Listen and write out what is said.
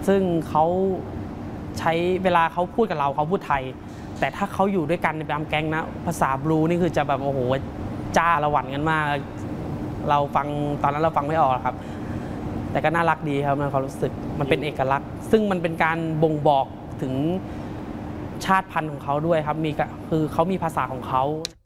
ซึ่งเขาใช้เวลาเขาพูดกับเราเขาพูดไทยแต่ถ้าเขาอยู่ด้วยกันในแก๊งนะภาษาบลูนี่คือจะแบบโอ้โหจ้าละหวันกันมากเราฟังตอนนั้นเราฟังไม่ออกครับแต่ก็น่ารักดีครับในความรู้สึกมันเป็นเอกลักษณ์ซึ่งมันเป็นการบ่งบอกถึงชาติพันธุ์ของเขาด้วยครับคือเขามีภาษาของเขา